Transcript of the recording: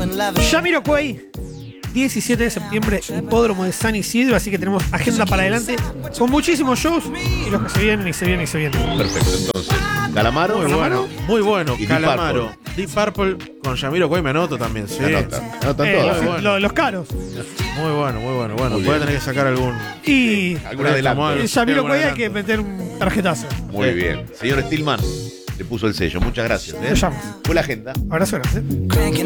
Jamiroquai, 17 de septiembre, Hipódromo de San Isidro, así que tenemos agenda para adelante con muchísimos shows y los que se vienen y se vienen y se vienen. Perfecto, entonces, Calamaro. Muy bueno. Y Calamaro. Deep Purple con Jamiroquai me anoto también, sí. Anotan todas. bueno. Los caros. Muy bueno. Muy Voy a bien. tener que sacar algún. Y Algún adelanto. en Jamiroquai hay que meter un tarjetazo. Muy bien. Señor Stillman, le puso el sello. Muchas gracias. Lo llamo. Fue la agenda. Abrazo grande.